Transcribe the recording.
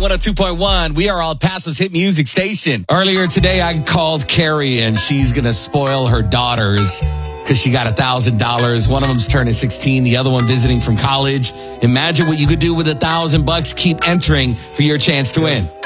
102.1. We are El Paso's hit music station. Earlier today, I called Carrie, and she's going to spoil her daughters because she got $1,000. One of them's turning 16. The other one visiting from college. Imagine what you could do with $1,000. Keep entering for your chance to win.